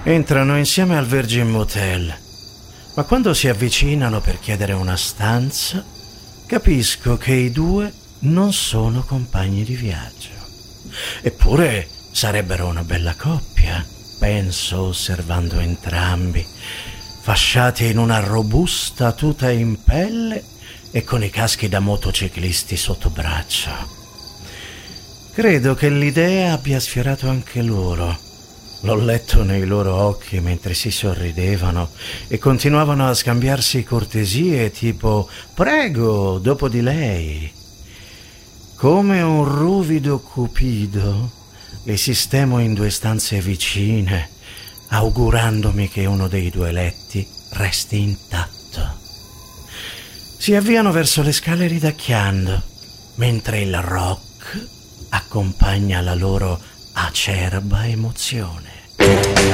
Entrano insieme al Virgin Motel, ma quando si avvicinano per chiedere una stanza, capisco che i due non sono compagni di viaggio. Eppure sarebbero una bella coppia, penso, osservando entrambi, fasciati in una robusta tuta in pelle e con i caschi da motociclisti sotto braccio. Credo che l'idea abbia sfiorato anche loro. L'ho letto nei loro occhi mentre si sorridevano e continuavano a scambiarsi cortesie tipo «Prego, dopo di lei». Come un ruvido cupido li sistemo in due stanze vicine, augurandomi che uno dei due letti resti intatto. Si avviano verso le scale ridacchiando, mentre il rock accompagna la loro acerba emozione.